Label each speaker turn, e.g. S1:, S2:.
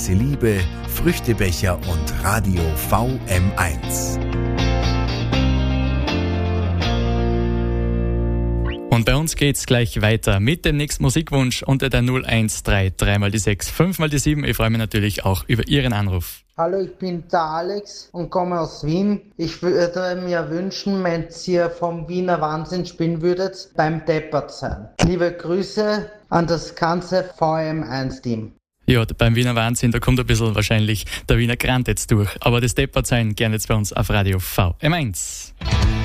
S1: Ganze Liebe, Früchtebecher und Radio VM1.
S2: Und bei uns geht's gleich weiter mit dem nächsten Musikwunsch unter der 0133 3 die 6 5 die 7. Ich freue mich natürlich auch über Ihren Anruf.
S3: Hallo, ich bin der Alex und komme aus Wien. Ich würde mir wünschen, wenn ihr vom Wiener Wahnsinn spielen würdet, beim Deppert sein. Liebe Grüße an das ganze VM1-Team.
S2: Ja, beim Wiener Wahnsinn, da kommt ein bisschen wahrscheinlich der Wiener Grand jetzt durch. Aber das Deppert sein gerne jetzt bei uns auf Radio VM1.